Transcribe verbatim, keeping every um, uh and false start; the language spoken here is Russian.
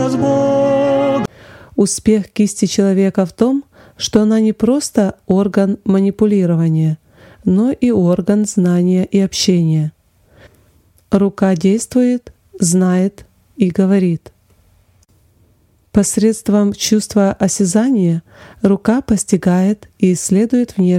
Успех кисти человека в том, что она не просто орган манипулирования, но и орган знания и общения. Рука действует, знает и говорит. Посредством чувства осязания рука постигает и исследует внешний